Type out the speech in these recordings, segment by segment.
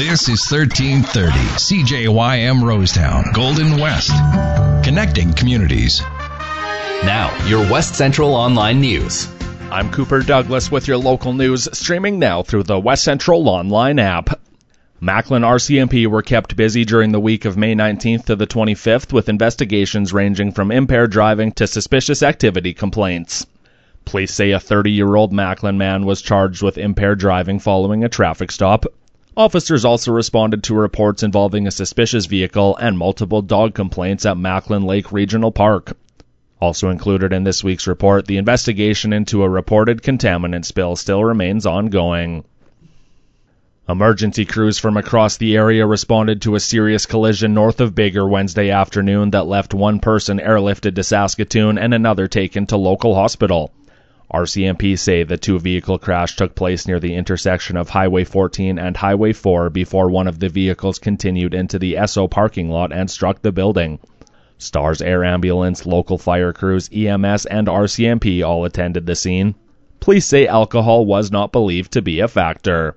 This is 1330 CJYM Rosetown, Golden West. Connecting communities. Now, your West Central Online News. I'm Cooper Douglas with your local news, streaming now through the West Central Online app. Macklin RCMP were kept busy during the week of May 19th to the 25th with investigations ranging from impaired driving to suspicious activity complaints. Police say a 30-year-old Macklin man was charged with impaired driving following a traffic stop. Officers also responded to reports involving a suspicious vehicle and multiple dog complaints at Macklin Lake Regional Park. Also included in this week's report, the investigation into a reported contaminant spill still remains ongoing. Emergency crews from across the area responded to a serious collision north of Biggar Wednesday afternoon that left one person airlifted to Saskatoon and another taken to local hospital. RCMP say the two-vehicle crash took place near the intersection of Highway 14 and Highway 4 before one of the vehicles continued into the Esso parking lot and struck the building. STARS Air Ambulance, local fire crews, EMS, and RCMP all attended the scene. Police say alcohol was not believed to be a factor.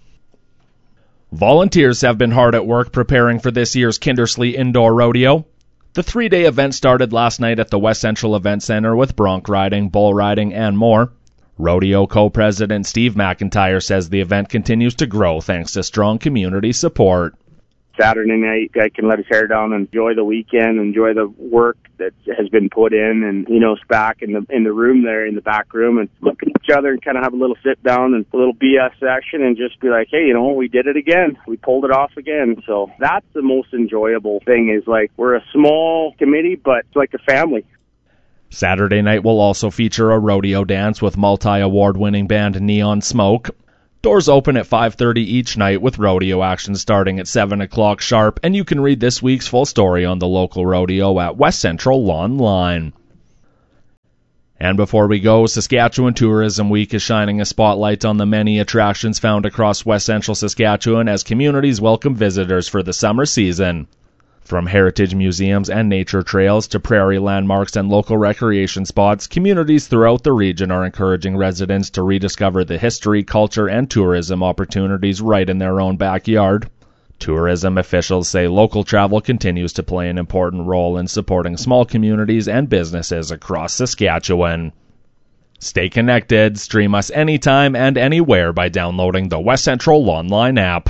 Volunteers have been hard at work preparing for this year's Kindersley Indoor Rodeo. The 3-day event started last night at the West Central Event Center with bronc riding, bull riding, and more. Rodeo co-president Steve McIntyre says the event continues to grow thanks to strong community support. Saturday night, guy can let his hair down and enjoy the weekend, enjoy the work that has been put in, and it's back in the room there, in the back room, and look at each other and kind of have a little sit down and a little BS session and just be like, hey, we did it again. We pulled it off again. So that's the most enjoyable thing is we're a small committee, but it's like a family. Saturday night will also feature a rodeo dance with multi-award-winning band Neon Smoke. Doors open at 5:30 each night with rodeo action starting at 7 o'clock sharp, and you can read this week's full story on the local rodeo at West Central Online. And before we go, Saskatchewan Tourism Week is shining a spotlight on the many attractions found across West Central Saskatchewan as communities welcome visitors for the summer season. From heritage museums and nature trails to prairie landmarks and local recreation spots, communities throughout the region are encouraging residents to rediscover the history, culture, and tourism opportunities right in their own backyard. Tourism officials say local travel continues to play an important role in supporting small communities and businesses across Saskatchewan. Stay connected. Stream us anytime and anywhere by downloading the West Central Online app.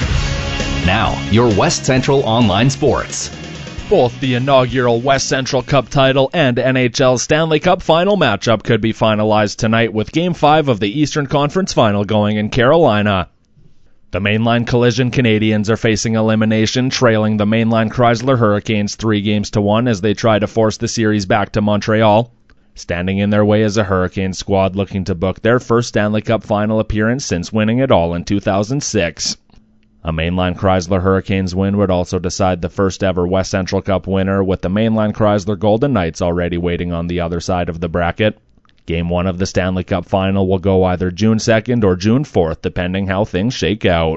Now, your West Central Online Sports. Both the inaugural West Central Cup title and NHL's Stanley Cup final matchup could be finalized tonight with Game 5 of the Eastern Conference Final going in Carolina. The Mainline Collision Canadians are facing elimination, trailing the Mainline Chrysler Hurricanes 3-1 as they try to force the series back to Montreal. Standing in their way is a Hurricane squad looking to book their first Stanley Cup final appearance since winning it all in 2006. A Mainline Chrysler Hurricanes win would also decide the first ever West Central Cup winner, with the Mainline Chrysler Golden Knights already waiting on the other side of the bracket. Game 1 of the Stanley Cup final will go either June 2nd or June 4th, depending how things shake out.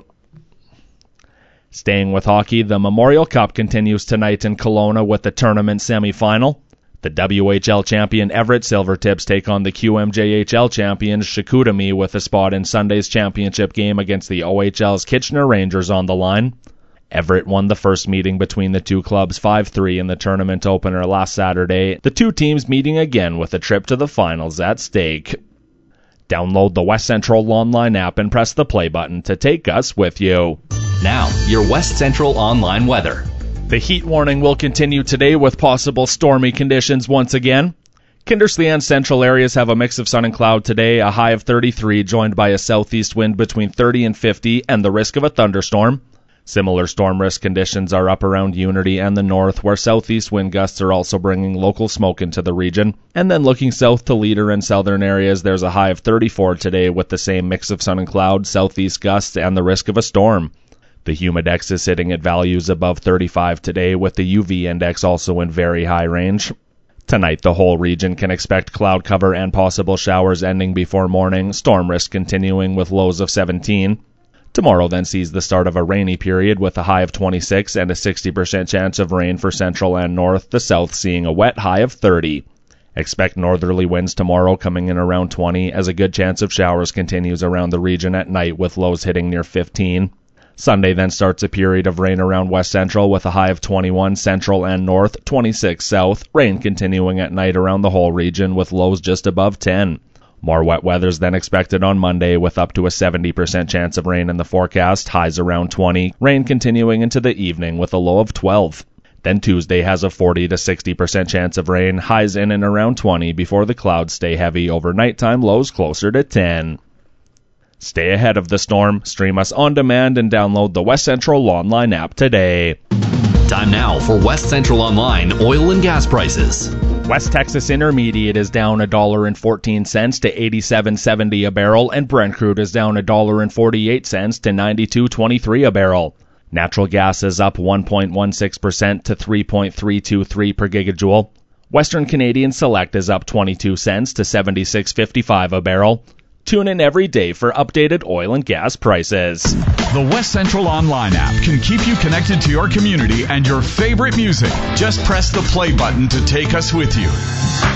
Staying with hockey, the Memorial Cup continues tonight in Kelowna with the tournament semi-final. The WHL champion Everett Silvertips take on the QMJHL champions Chicoutimi with a spot in Sunday's championship game against the OHL's Kitchener Rangers on the line. Everett won the first meeting between the two clubs 5-3 in the tournament opener last Saturday, the two teams meeting again with a trip to the finals at stake. Download the West Central Online app and press the play button to take us with you. Now, your West Central Online weather. The heat warning will continue today with possible stormy conditions once again. Kindersley and central areas have a mix of sun and cloud today, a high of 33, joined by a southeast wind between 30 and 50, and the risk of a thunderstorm. Similar storm risk conditions are up around Unity and the north, where southeast wind gusts are also bringing local smoke into the region. And then looking south to Leader and southern areas, there's a high of 34 today with the same mix of sun and cloud, southeast gusts, and the risk of a storm. The humidex is sitting at values above 35 today, with the UV index also in very high range. Tonight, the whole region can expect cloud cover and possible showers ending before morning, storm risk continuing with lows of 17. Tomorrow then sees the start of a rainy period with a high of 26 and a 60% chance of rain for central and north, the south seeing a wet high of 30. Expect northerly winds tomorrow coming in around 20 as a good chance of showers continues around the region at night with lows hitting near 15. Sunday then starts a period of rain around west central with a high of 21 central and north, 26 south, rain continuing at night around the whole region with lows just above 10. More wet weather's then expected on Monday with up to a 70% chance of rain in the forecast, highs around 20, rain continuing into the evening with a low of 12. Then Tuesday has a 40 to 60% chance of rain, highs in and around 20 before the clouds stay heavy over nighttime, lows closer to 10. Stay ahead of the storm, stream us on demand, and download the West Central Online app today. Time now for West Central Online oil and gas prices. West Texas Intermediate is down $1.14 to $87.70 a barrel, and Brent crude is down $1.48 to $92.23 a barrel. Natural gas is up 1.16% to 3.323 per gigajoule. Western Canadian Select is up 22 cents to 76.55 a barrel. Tune in every day for updated oil and gas prices. The West Central Online app can keep you connected to your community and your favorite music. Just press the play button to take us with you.